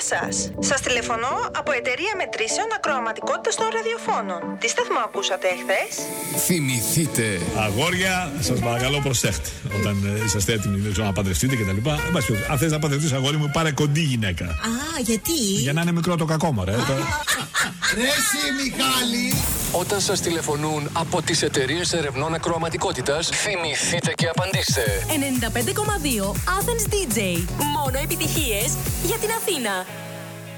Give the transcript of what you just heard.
σας. Σας τηλεφωνώ από εταιρεία μετρήσεων ακροαματικότητας των ραδιοφώνων. Τι σταθμό ακούσατε εχθές? Θυμηθείτε. Αγόρια, σας παρακαλώ προσέχτε. Όταν είσαστε έτοιμοι να παντρευτείτε κτλ. Αν θες να παντρευτείς, αγόρι μου, πάρε κοντή γυναίκα. Γιατί? Για να είναι μικρό το κακόμορα. Ρε εσύ, Μιχάλη. Όταν σας τηλεφωνούν από τις εταιρείες ερευνών ακροαματικότητας, θυμηθείτε και απαντήστε. 95,2 Athens DJ. Μόνο επιτυχίες για την Αθήνα.